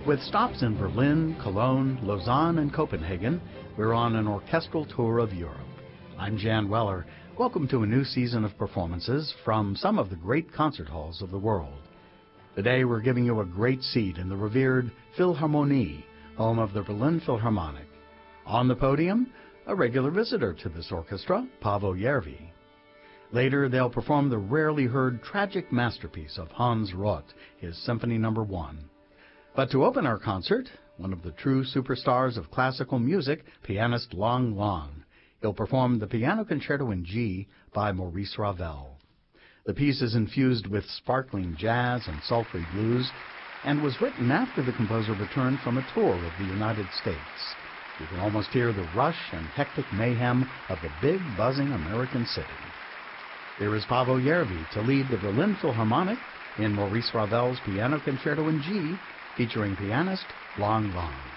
With stops in Berlin, Cologne, Lausanne, and Copenhagen, we're on an orchestral tour of Europe. I'm Jan Weller. Welcome to a new season of performances from some of the great concert halls of the world. Today we're giving you a great seat in the revered Philharmonie, home of the Berlin Philharmonic. On the podium, a regular visitor to this orchestra, Paavo Järvi. Later, they'll perform the rarely heard tragic masterpiece of Hans Roth, his Symphony No. 1. But to open our concert, one of the true superstars of classical music, pianist Lang Lang. He'll perform the Piano Concerto in G by Maurice Ravel. The piece is infused with sparkling jazz and sultry blues and was written after the composer returned from a tour of the United States. You can almost hear the rush and hectic mayhem of the big, buzzing American city. Here is Paavo Järvi to lead the Berlin Philharmonic in Maurice Ravel's Piano Concerto in G, featuring pianist Lang Lang.